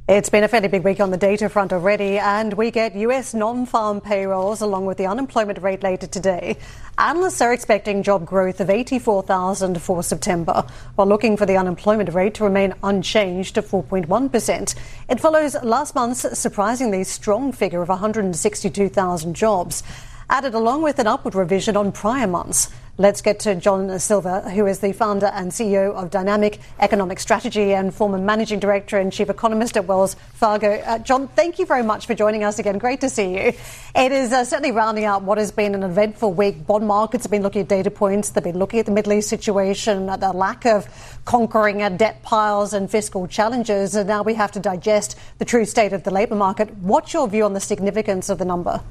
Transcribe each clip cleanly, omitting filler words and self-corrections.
It's been a fairly big week on the data front already, and we get US non-farm payrolls along with the unemployment rate later today. Analysts are expecting job growth of 84,000 for September, while looking for the unemployment rate to remain unchanged at 4.1%. It follows last month's surprisingly strong figure of 162,000 jobs, added along with an upward revision on prior months. Let's get to John Silver, who is the founder and CEO of Dynamic Economic Strategy and former managing director and chief economist at Wells Fargo. John, thank you very much for joining us again. Great to see you. It is certainly rounding out what has been an eventful week. Bond markets have been looking at data points. They've been looking at the Middle East situation, at the lack of conquering debt piles and fiscal challenges. And now we have to digest the true state of the labour market. What's your view on the significance of the number?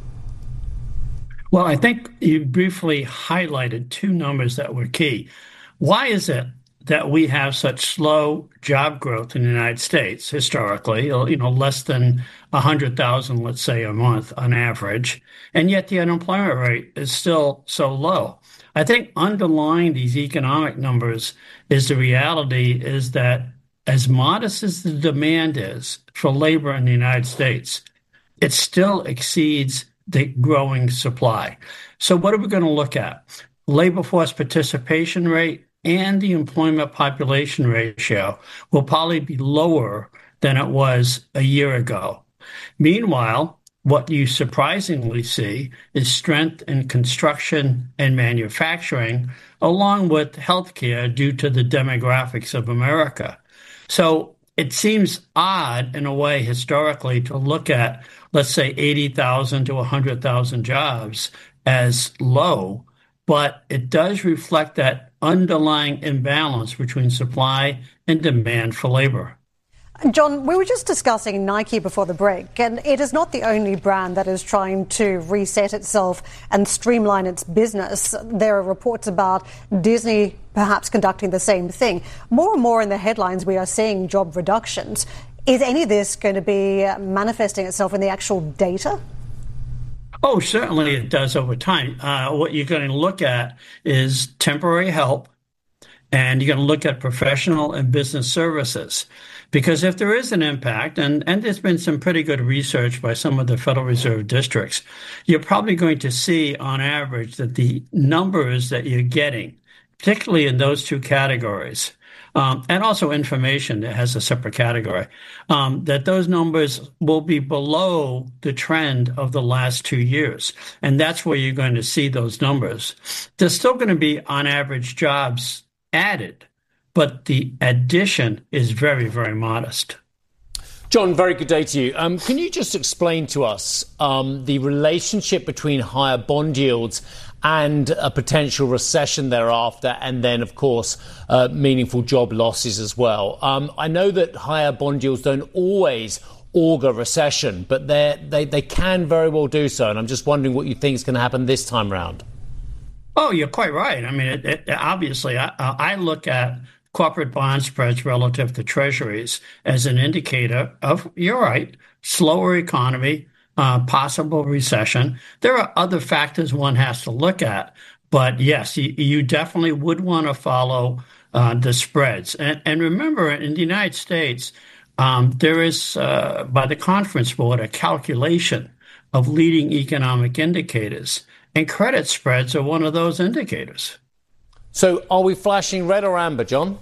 Well, I think you briefly highlighted two numbers that were key. Why is it that we have such slow job growth in the United States historically, less than 100,000, let's say, a month on average, and yet the unemployment rate is still so low? I think underlying these economic numbers is the reality is that as modest as the demand is for labor in the United States, it still exceeds the growing supply. So what are we going to look at? Labor force participation rate and the employment population ratio will probably be lower than it was a year ago. Meanwhile, what you surprisingly see is strength in construction and manufacturing, along with healthcare due to the demographics of America. So it seems odd in a way historically to look at, let's say, 80,000 to 100,000 jobs as low, but it does reflect that underlying imbalance between supply and demand for labor. John, we were just discussing Nike before the break, and it is not the only brand that is trying to reset itself and streamline its business. There are reports about Disney perhaps conducting the same thing. More and more in the headlines, we are seeing job reductions. Is any of this going to be manifesting itself in the actual data? Oh, certainly it does over time. What you're going to look at is temporary help, and you're going to look at professional and business services. Because if there is an impact, and there's been some pretty good research by some of the Federal Reserve districts, you're probably going to see on average that the numbers that you're getting, particularly in those two categories, and also information that has a separate category, that those numbers will be below the trend of the last 2 years. And that's where you're going to see those numbers. There's still going to be on average jobs added, but the addition is very, very modest. John, very good day to you. Can you just explain to us the relationship between higher bond yields and a potential recession thereafter, and then, of course, meaningful job losses as well? I know that higher bond yields don't always augur recession, but they can very well do so. And I'm just wondering what you think is going to happen this time round. Oh, you're quite right. I mean, obviously, I look at corporate bond spreads relative to treasuries as an indicator of, you're right, slower economy, possible recession. There are other factors one has to look at, but yes, you definitely would want to follow the spreads. And remember, in the United States, there is, by the Conference Board, a calculation of leading economic indicators, and credit spreads are one of those indicators. So are we flashing red or amber, John?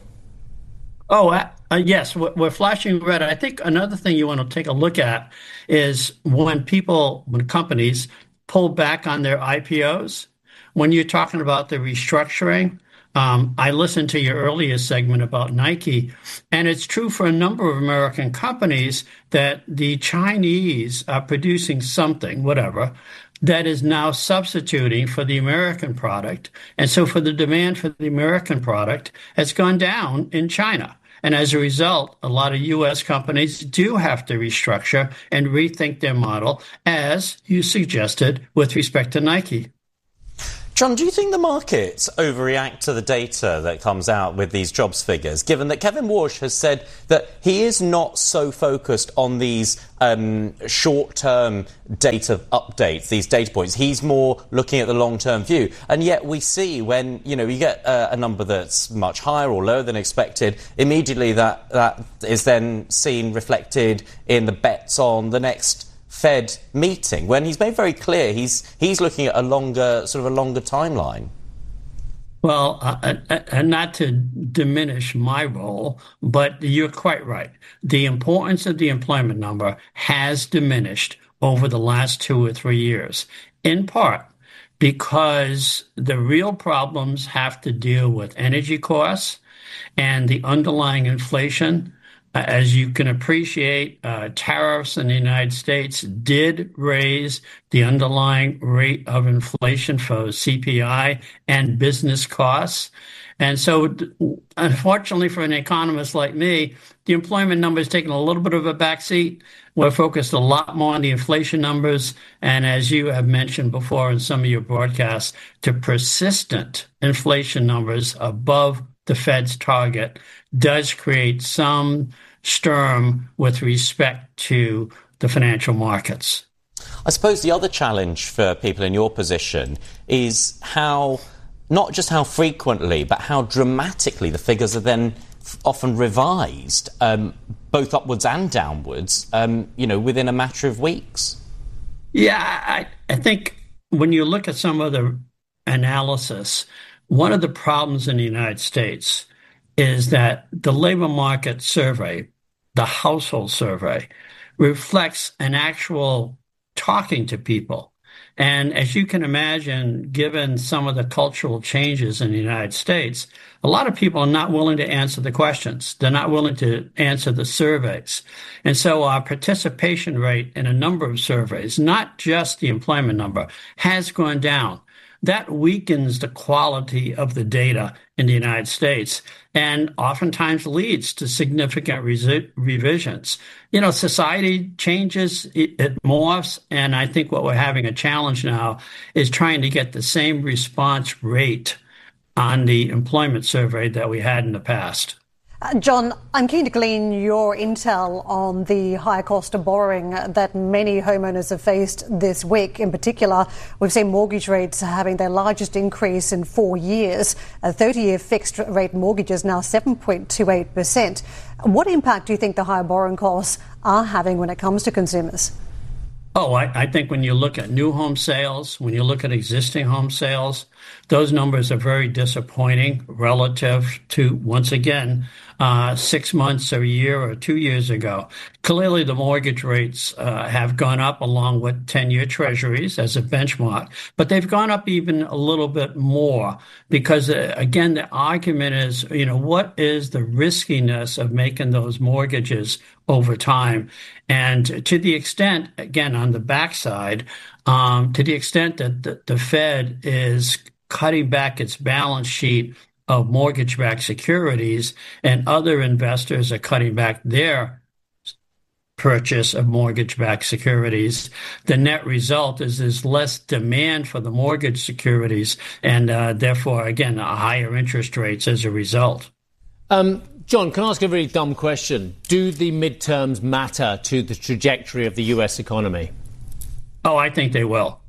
Oh, yes, we're flashing red. I think another thing you want to take a look at is when companies pull back on their IPOs, when you're talking about the restructuring. I listened to your earlier segment about Nike, and it's true for a number of American companies that the Chinese are producing something, whatever, that is now substituting for the American product. And so for the demand for the American product has gone down in China. And as a result, a lot of U.S. companies do have to restructure and rethink their model, as you suggested with respect to Nike. John, do you think the markets overreact to the data that comes out with these jobs figures, given that Kevin Warsh has said that he is not so focused on these short-term data updates, these data points? He's more looking at the long-term view. And yet we see when, you get a number that's much higher or lower than expected, immediately that is then seen reflected in the bets on the next Fed meeting, when he's made very clear he's looking at a longer timeline. Well, and not to diminish my role, but you're quite right. The importance of the employment number has diminished over the last 2 or 3 years, in part because the real problems have to deal with energy costs and the underlying inflation. As you can appreciate, tariffs in the United States did raise the underlying rate of inflation for CPI and business costs. And so, unfortunately for an economist like me, the employment number has taken a little bit of a backseat. We're focused a lot more on the inflation numbers. And as you have mentioned before in some of your broadcasts, to persistent inflation numbers above the Fed's target does create some sturm with respect to the financial markets. I suppose the other challenge for people in your position is not just how frequently, but how dramatically the figures are then often revised, both upwards and downwards, within a matter of weeks. Yeah, I think when you look at some of the analysis, one of the problems in the United States is that the labor market survey, the household survey, reflects an actual talking to people. And as you can imagine, given some of the cultural changes in the United States, a lot of people are not willing to answer the questions. They're not willing to answer the surveys. And so our participation rate in a number of surveys, not just the employment number, has gone down. That weakens the quality of the data in the United States and oftentimes leads to significant revisions. Society changes, it morphs, and I think what we're having a challenge now is trying to get the same response rate on the employment survey that we had in the past. John, I'm keen to glean your intel on the higher cost of borrowing that many homeowners have faced this week. In particular, we've seen mortgage rates having their largest increase in 4 years. 30-year fixed rate mortgages now 7.28%. What impact do you think the higher borrowing costs are having when it comes to consumers? Oh, I think when you look at new home sales, when you look at existing home sales, those numbers are very disappointing relative to, once again, 6 months or a year or 2 years ago. Clearly, the mortgage rates have gone up along with 10-year treasuries as a benchmark, but they've gone up even a little bit more because, again, the argument is, what is the riskiness of making those mortgages over time? And to the extent, again, on the backside, to the extent that the Fed is cutting back its balance sheet of mortgage-backed securities and other investors are cutting back their purchase of mortgage-backed securities, the net result is there's less demand for the mortgage securities and therefore, again, higher interest rates as a result. John, can I ask a very dumb question? Do the midterms matter to the trajectory of the U.S. economy? Oh, I think they will.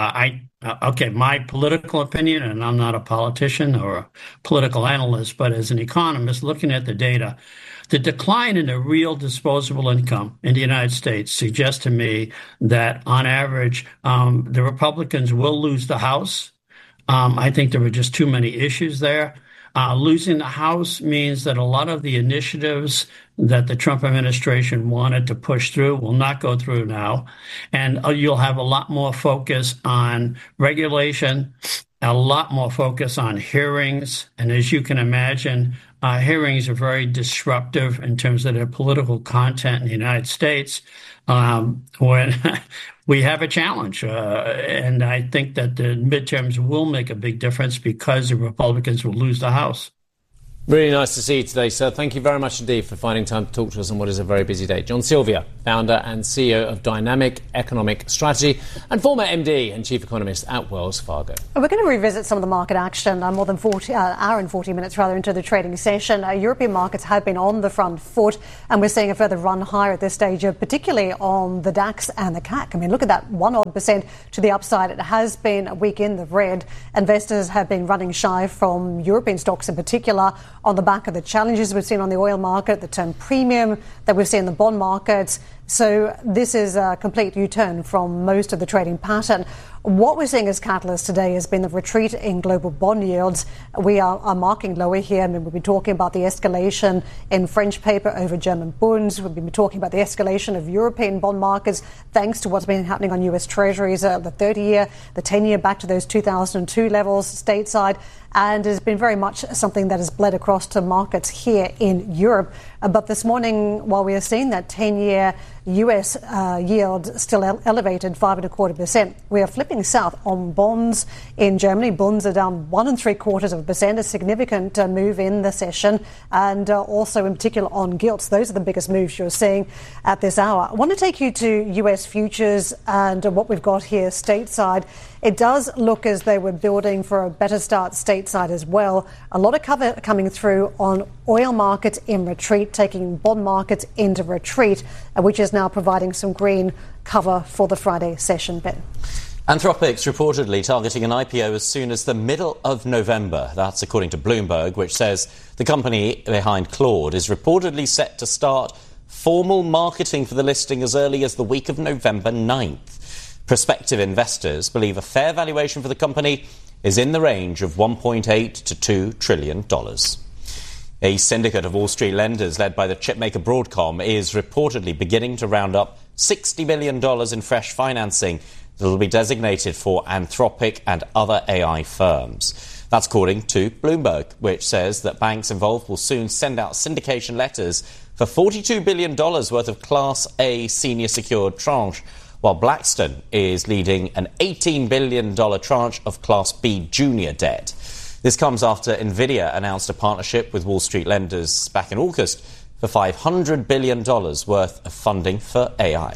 My political opinion, and I'm not a politician or a political analyst, but as an economist looking at the data, the decline in the real disposable income in the United States suggests to me that on average, the Republicans will lose the House. I think there were just too many issues there. Losing the House means that a lot of the initiatives that the Trump administration wanted to push through will not go through now. And you'll have a lot more focus on regulation, a lot more focus on hearings. And as you can imagine, hearings are very disruptive in terms of their political content in the United States. When we have a challenge. And I think that the midterms will make a big difference because the Republicans will lose the House. Really nice to see you today, sir. Thank you very much indeed for finding time to talk to us on what is a very busy day. John Sylvia, founder and CEO of Dynamic Economic Strategy and former MD and chief economist at Wells Fargo. We're going to revisit some of the market action more than hour and 40 minutes into the trading session. European markets have been on the front foot, and we're seeing a further run higher at this stage, particularly on the DAX and the CAC. I mean, look at that 1% to the upside. It has been a week in the red. Investors have been running shy from European stocks in particular, on the back of the challenges we've seen on the oil market, the term premium that we've seen in the bond markets. So this is a complete U-turn from most of the trading pattern. What we're seeing as catalyst today has been the retreat in global bond yields. We are marking lower here. I mean, we've been talking about the escalation in French paper over German bonds. We've been talking about the escalation of European bond markets thanks to what's been happening on US treasuries, the 30-year, the 10-year back to those 2002 levels stateside. And it has been very much something that has bled across to markets here in Europe. But this morning, while we are seeing that 10-year US yield still elevated 5.25%, we are flipping south on bonds in Germany. Bonds are down 1.75%, a significant move in the session, and also in particular on gilts. Those are the biggest moves you're seeing at this hour. I want to take you to US futures and what we've got here stateside. It does look as though we're building for a better start stateside as well. A lot of cover coming through on oil markets in retreat, taking bond markets into retreat, which is now providing some green cover for the Friday session, Ben. Anthropic's reportedly targeting an IPO as soon as the middle of November. That's according to Bloomberg, which says the company behind Claude is reportedly set to start formal marketing for the listing as early as the week of November 9th. Prospective investors believe a fair valuation for the company is in the range of $1.8 to $2 trillion. A syndicate of Wall Street lenders led by the chipmaker Broadcom is reportedly beginning to round up $60 billion in fresh financing that will be designated for Anthropic and other AI firms. That's according to Bloomberg, which says that banks involved will soon send out syndication letters for $42 billion worth of Class A senior secured tranche, while Blackstone is leading an $18 billion tranche of Class B junior debt. This comes after Nvidia announced a partnership with Wall Street lenders back in August for $500 billion worth of funding for AI.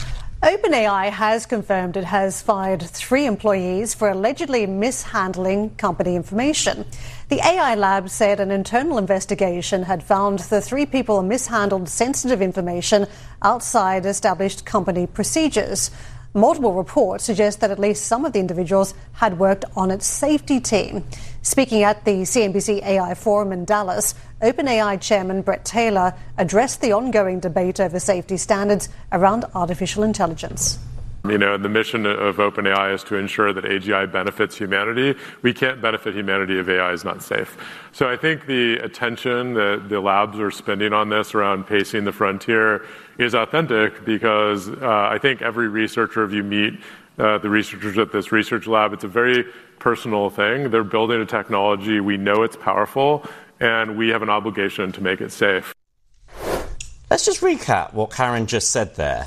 OpenAI has confirmed it has fired 3 employees for allegedly mishandling company information. The AI lab said an internal investigation had found the 3 people mishandled sensitive information outside established company procedures. Multiple reports suggest that at least some of the individuals had worked on its safety team. Speaking at the CNBC AI Forum in Dallas, OpenAI chairman Bret Taylor addressed the ongoing debate over safety standards around artificial intelligence. You know, the mission of OpenAI is to ensure that AGI benefits humanity. We can't benefit humanity if AI is not safe. So I think the attention that the labs are spending on this around pacing the frontier is authentic because I think every researcher, if you meet the researchers at this research lab, it's a very personal thing. They're building a technology. We know it's powerful, and we have an obligation to make it safe. Let's just recap what Karen just said there.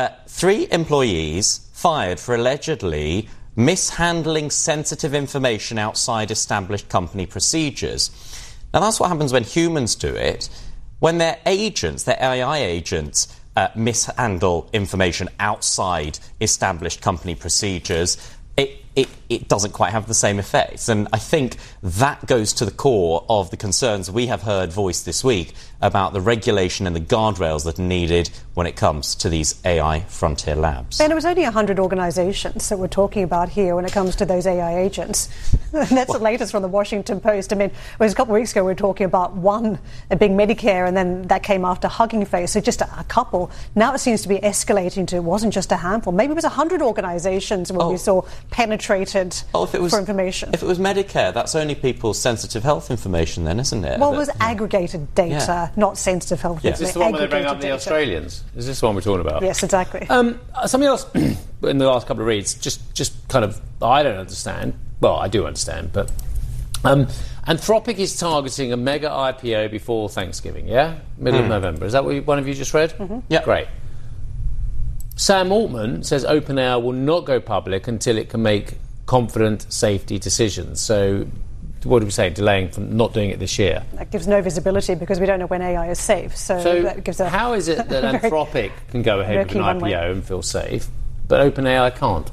3 employees fired for allegedly mishandling sensitive information outside established company procedures. Now, that's what happens when humans do it. When their agents, their AI agents, mishandle information outside established company procedures, it doesn't quite have the same effects. And I think that goes to the core of the concerns we have heard voiced this week about the regulation and the guardrails that are needed when it comes to these AI frontier labs. And it was only 100 organizations that we're talking about here when it comes to those AI agents. That's the latest from the Washington Post. I mean, it was a couple of weeks ago we were talking about one being Medicare, and then that came after Hugging Face, so just a couple. Now it seems to be escalating to it wasn't just a handful. Maybe it was 100 organizations where we saw penetrated for information. If it was Medicare, that's only people's sensitive health information then, isn't it? Well, it was aggregated data, not sensitive health information. Is this the one where they bring up the Australians? Is this the one we're talking about? Yes, exactly. Something else in the last couple of reads, just kind of, I don't understand. Well, I do understand, but Anthropic is targeting a mega IPO before Thanksgiving, yeah? Middle of November. Is that what one of you just read? Mm-hmm. Yeah. Great. Sam Altman says OpenAI will not go public until it can make confident safety decisions. So what do we say, delaying from not doing it this year? That gives no visibility because we don't know when AI is safe. So that gives how is it that Anthropic can go ahead with an IPO and feel safe, but OpenAI can't?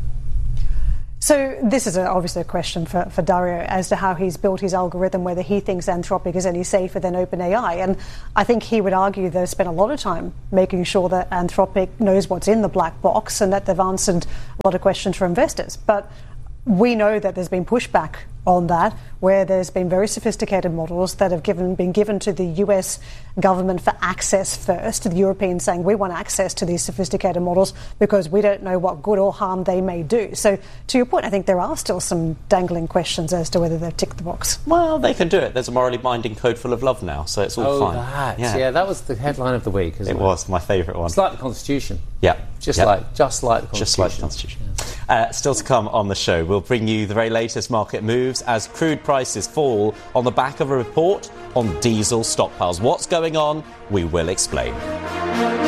So this is obviously a question for Dario as to how he's built his algorithm, whether he thinks Anthropic is any safer than OpenAI. And I think he would argue they've spent a lot of time making sure that Anthropic knows what's in the black box and that they've answered a lot of questions for investors. But we know that there's been pushback on that, where there's been very sophisticated models that have been given to the US government for access first, to the Europeans saying we want access to these sophisticated models because we don't know what good or harm they may do. So to your point, I think there are still some dangling questions as to whether they've ticked the box. Well, they can do it. There's a morally binding code full of love now, so it's all fine. That was the headline of the week, isn't it? It was my favourite one. It's like the Constitution. Yeah. Just like the Constitution. Just like the Constitution. Still to come on the show, we'll bring you the very latest market moves as crude prices fall on the back of a report on diesel stockpiles. What's going on? We will explain.